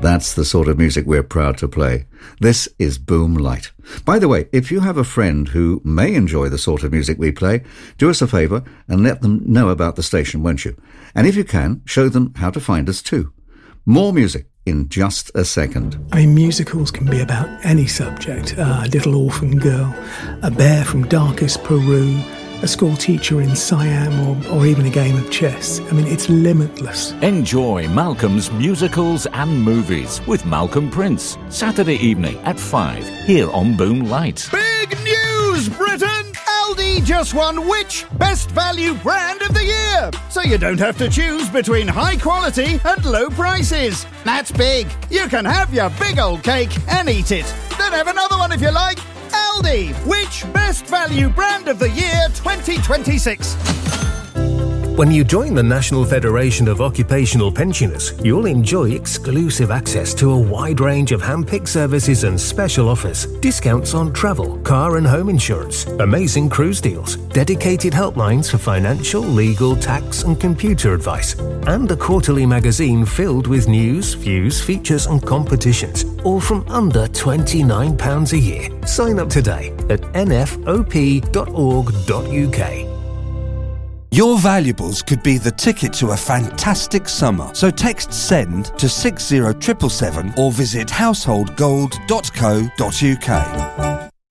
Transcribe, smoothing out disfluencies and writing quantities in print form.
That's the sort of music we're proud to play. This is Boom Light. By the way, if you have a friend who may enjoy the sort of music we play, do us a favour and let them know about the station, won't you? And if you can, show them how to find us too. More music in just a second. I mean, musicals can be about any subject. A little orphan girl, a bear from darkest Peru, a school teacher in Siam, or even a game of chess. I mean, it's limitless. Enjoy Malcolm's musicals and movies with Malcolm Prince, Saturday evening at 5, here on Boom Light. Big news, Britain! Aldi just won Which? Best Value Brand of the Year! So you don't have to choose between high quality and low prices. That's big. You can have your big old cake and eat it. Then have another one if you like. Aldi, Which? Best Value Brand of the Year 2026. When you join the National Federation of Occupational Pensioners, you'll enjoy exclusive access to a wide range of hand-picked services and special offers, discounts on travel, car and home insurance, amazing cruise deals, dedicated helplines for financial, legal, tax and computer advice, and a quarterly magazine filled with news, views, features and competitions, all from under £29 a year. Sign up today at nfop.org.uk. Your valuables could be the ticket to a fantastic summer. So text SEND to 60777 or visit householdgold.co.uk.